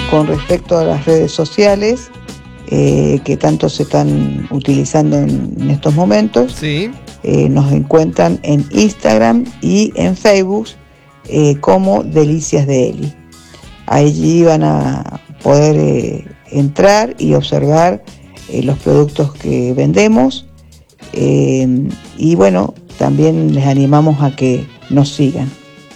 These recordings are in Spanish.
Con respecto a las redes sociales, que tanto se están utilizando en estos momentos, Sí. Nos encuentran en Instagram y en Facebook como Delicias de Eli. Allí van a poder entrar y observar los productos que vendemos, y bueno, también les animamos a que nos sigan.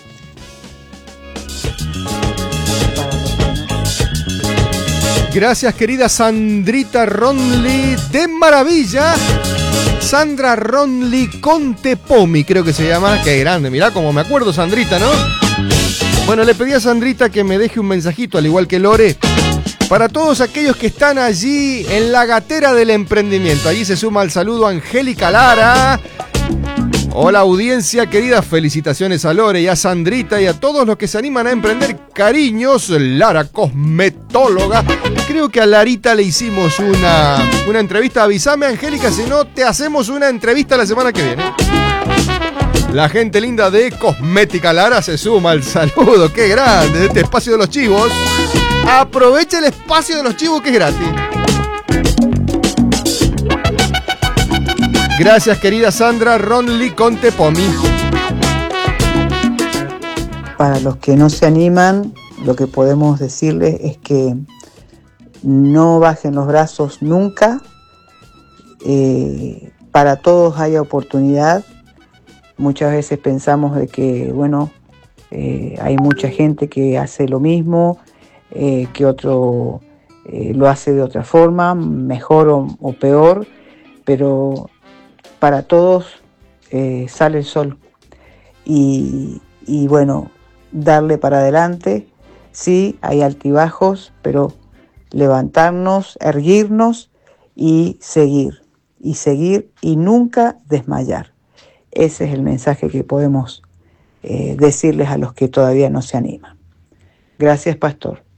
Gracias, querida Sandrita Ronli, de maravilla. Sandra Ronli Contepomi, creo que se llama. Qué grande, mirá como me acuerdo, Sandrita, ¿no? Bueno, le pedí a Sandrita que me deje un mensajito, al igual que Lore, para todos aquellos que están allí en la gatera del emprendimiento. Allí se suma al saludo Angélica Lara. Hola, audiencia querida, felicitaciones a Lore y a Sandrita y a todos los que se animan a emprender. Cariños, Lara, cosmetóloga. Creo que a Larita le hicimos una entrevista. Avísame, Angélica, si no te hacemos una entrevista la semana que viene. La gente linda de Cosmética Lara se suma al saludo. ¡Qué grande! De este espacio de los chivos. Aprovecha el espacio de los chivos, que es gratis. Gracias, querida Sandra Ronli Contepomi. Para los que no se animan, lo que podemos decirles es que no bajen los brazos nunca. Para todos hay oportunidad. Muchas veces pensamos de que, bueno, hay mucha gente que hace lo mismo, que otro lo hace de otra forma, mejor o peor, pero para todos sale el sol. Y bueno, darle para adelante. Sí, hay altibajos, pero levantarnos, erguirnos y seguir y nunca desmayar. Ese es el mensaje que podemos decirles a los que todavía no se animan. Gracias, Pastor.